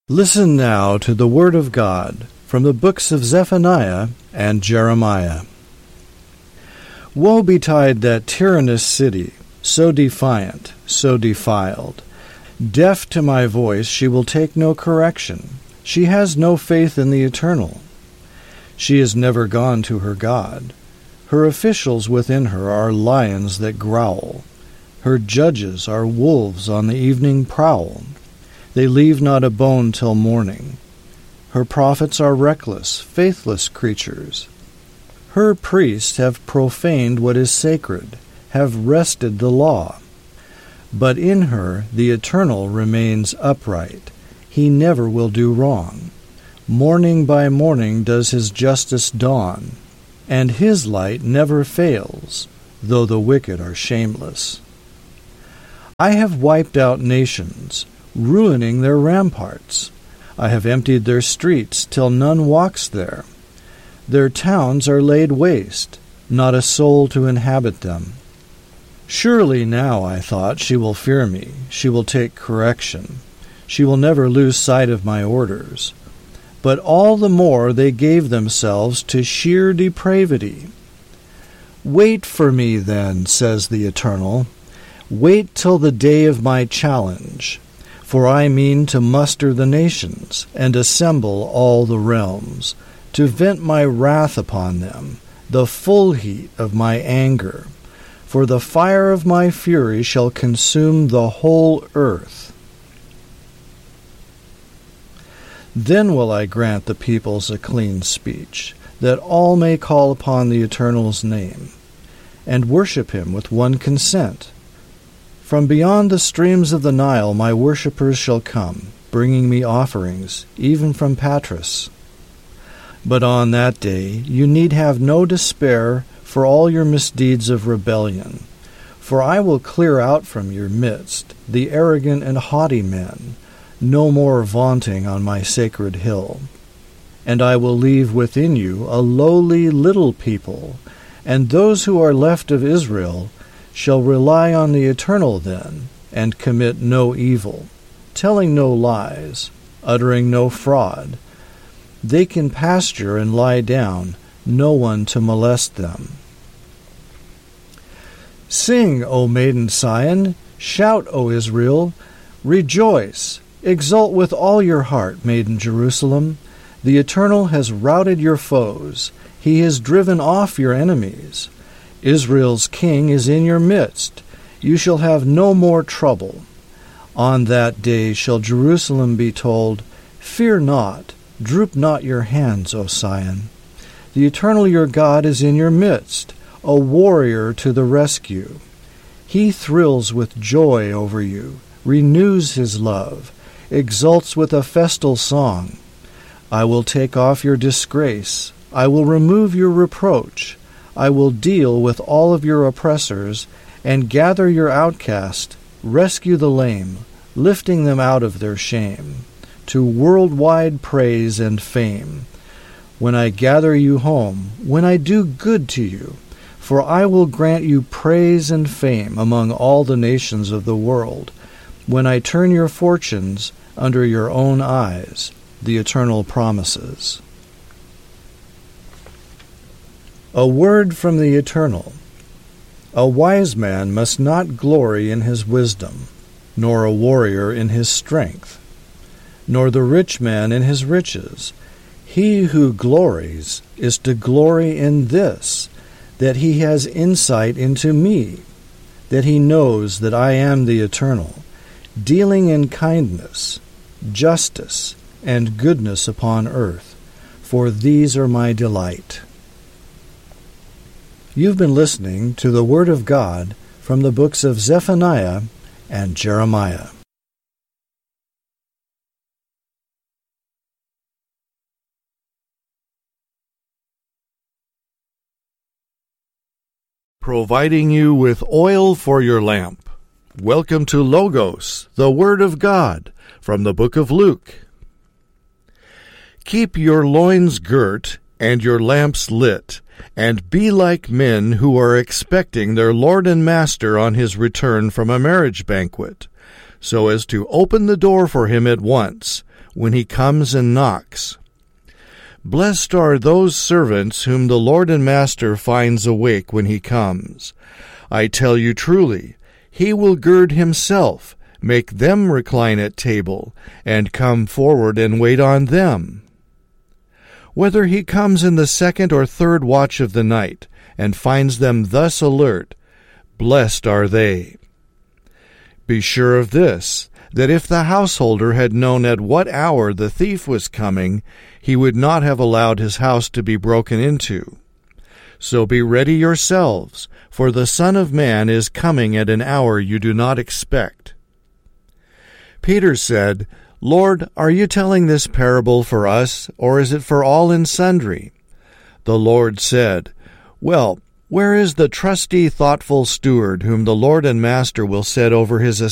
Listen now to the Word of God from the books of Zephaniah and Jeremiah. Woe betide that tyrannous city, so defiant, so defiled. Deaf to my voice, she will take no correction. She has no faith in the Eternal. She is never gone to her God. Her officials within her are lions that growl. Her judges are wolves on the evening prowl. They leave not a bone till morning. Her prophets are reckless, faithless creatures. Her priests have profaned what is sacred, have wrested the law. But in her the Eternal remains upright. He never will do wrong. Morning by morning does his justice dawn, and his light never fails, though the wicked are shameless. I have wiped out nations, ruining their ramparts. I have emptied their streets till none walks there. Their towns are laid waste, not a soul to inhabit them. Surely now, I thought, she will fear me, she will take correction. She will never lose sight of my orders. But all the more they gave themselves to sheer depravity. Wait for me then, says the Eternal. Wait till the day of my challenge. For I mean to muster the nations, and assemble all the realms, to vent my wrath upon them, the full heat of my anger. For the fire of my fury shall consume the whole earth. Then will I grant the peoples a clean speech, that all may call upon the Eternal's name, and worship him with one consent. From beyond the streams of the Nile my worshippers shall come, bringing me offerings, even from Patras. But on that day you need have no despair for all your misdeeds of rebellion, for I will clear out from your midst the arrogant and haughty men, no more vaunting on my sacred hill. And I will leave within you a lowly little people, and those who are left of Israel shall rely on the Eternal then, and commit no evil, telling no lies, uttering no fraud. They can pasture and lie down, no one to molest them. Sing, O maiden Sion, shout, O Israel, rejoice, exult with all your heart, maiden Jerusalem. The Eternal has routed your foes, he has driven off your enemies. Israel's king is in your midst. You shall have no more trouble. On that day shall Jerusalem be told, Fear not, droop not your hands, O Sion. The Eternal your God is in your midst, a warrior to the rescue. He thrills with joy over you, renews his love, exults with a festal song. I will take off your disgrace. I will remove your reproach. I will deal with all of your oppressors, and gather your outcast, rescue the lame, lifting them out of their shame, to worldwide praise and fame. When I gather you home, when I do good to you, for I will grant you praise and fame among all the nations of the world, when I turn your fortunes under your own eyes, the Eternal promises. A word from the Eternal. A wise man must not glory in his wisdom, nor a warrior in his strength, nor the rich man in his riches. He who glories is to glory in this, that he has insight into me, that he knows that I am the Eternal, dealing in kindness, justice, and goodness upon earth, for these are my delight. You've been listening to the Word of God from the books of Zephaniah and Jeremiah. Providing you with oil for your lamp. Welcome to Logos, the Word of God, from the book of Luke. Keep your loins girt and your lamps lit, and be like men who are expecting their Lord and Master on his return from a marriage banquet, so as to open the door for him at once, when he comes and knocks. Blessed are those servants whom the Lord and Master finds awake when he comes. I tell you truly, he will gird himself, make them recline at table, and come forward and wait on them. Whether he comes in the second or third watch of the night, and finds them thus alert, blessed are they. Be sure of this, that if the householder had known at what hour the thief was coming, he would not have allowed his house to be broken into. So be ready yourselves, for the Son of Man is coming at an hour you do not expect. Peter said, Lord, are you telling this parable for us, or is it for all and sundry? The Lord said, Well, where is the trusty, thoughtful steward whom the Lord and Master will set over his